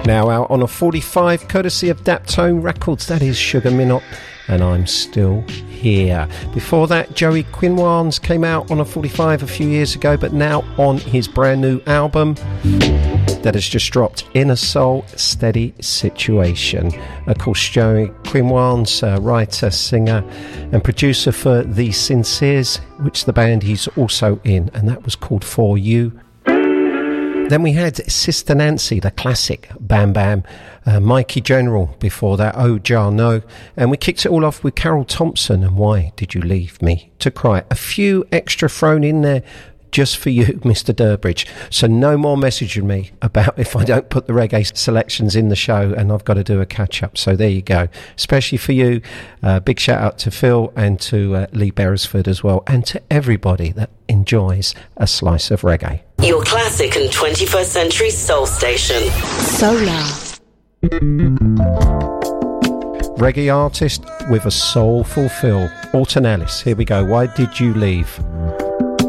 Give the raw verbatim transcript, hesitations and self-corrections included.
Now out on a forty-five, courtesy of Daptone Records. That is Sugar Minott, and I'm Still Here. Before that, Joey Quinwans came out on a forty-five a few years ago, but now on his brand new album that has just dropped, Inner Soul, Steady Situation. Of course, Joey Quinwans, uh, writer, singer and producer for The Sinceres, which the band he's also in, and that was called For You. Then we had Sister Nancy, the classic Bam Bam, uh, Mikey General before that, Oh Jar No, and we kicked it all off with Carol Thompson and Why Did You Leave Me to Cry. A few extra thrown in there just for you, Mister Durbridge. So no more messaging me about if I don't put the reggae selections in the show and I've got to do a catch-up. So there you go. Especially for you. Uh, big shout-out to Phil and to uh, Lee Beresford as well, and to everybody that enjoys a slice of reggae. Your classic and twenty-first century soul station. Solar. Reggae artist with a soulful feel. Alton Ellis. Here we go. Why Did You Leave?